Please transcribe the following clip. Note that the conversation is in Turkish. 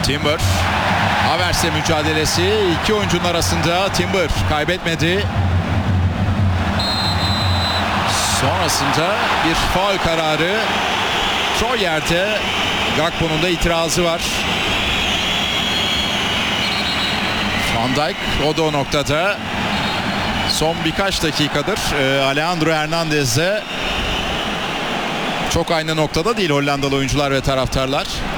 Timber. Havertz'le mücadelesi. İki oyuncunun arasında. Timber kaybetmedi. Sonrasında bir faul kararı. Troyer'de Gakpo'nun da itirazı var. Van Dijk o da o noktada. Son birkaç dakikadır Alejandro Hernandez'de çok aynı noktada değil Hollandalı oyuncular ve taraftarlar.